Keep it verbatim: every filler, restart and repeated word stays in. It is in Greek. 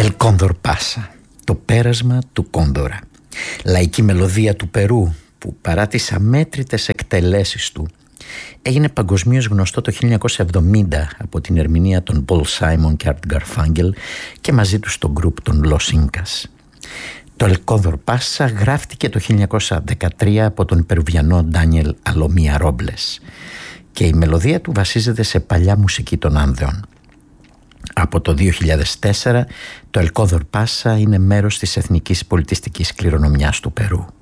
El Cóndor Pasa, το πέρασμα του Κόντορα. Λαϊκή μελωδία του Περού που παρά τις αμέτρητες εκτελέσεις του έγινε παγκοσμίως γνωστό το χίλια εννιακόσια εβδομήντα από την ερμηνεία των Paul Simon και Art Garfunkel και μαζί τους το γκρουπ των Los Incas. Το El Cóndor Pasa γράφτηκε το χίλια εννιακόσια δεκατρία από τον Περουβιανό Ντάνιελ Αλομία Ρόμπλες και η μελωδία του βασίζεται σε παλιά μουσική των Άνδεων. Από το δύο χιλιάδες τέσσερα το El Cóndor Pasa είναι μέρος της εθνικής πολιτιστικής κληρονομιάς του Περού.